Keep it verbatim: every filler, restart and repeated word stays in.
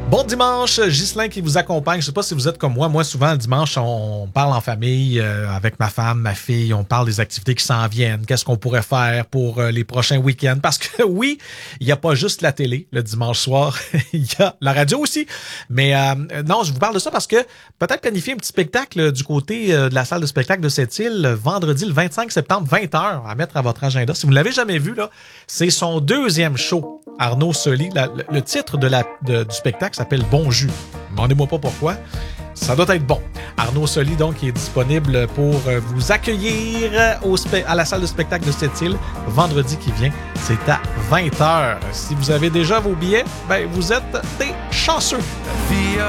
Bon dimanche, Ghislain qui vous accompagne. Je sais pas si vous êtes comme moi. Moi, souvent, le dimanche, on parle en famille euh, avec ma femme, ma fille. On parle des activités qui s'en viennent. Qu'est-ce qu'on pourrait faire pour euh, les prochains week-ends? Parce que oui, il n'y a pas juste la télé le dimanche soir. Il y a la radio aussi. Mais euh, non, je vous parle de ça parce que peut-être planifier un petit spectacle du côté euh, de la salle de spectacle de Sept-Îles vendredi le vingt-cinq septembre, vingt heures, à mettre à votre agenda. Si vous ne l'avez jamais vu, là, c'est son deuxième show. Arnaud Soli. La, le, le titre de la, de, du spectacle s'appelle Bon Jus. Demandez-moi pas pourquoi. Ça doit être bon. Arnaud Soli, donc, qui est disponible pour vous accueillir au spe- à la salle de spectacle de Sept-Îles vendredi qui vient. C'est à vingt heures. Si vous avez déjà vos billets, ben, vous êtes des chanceux. Via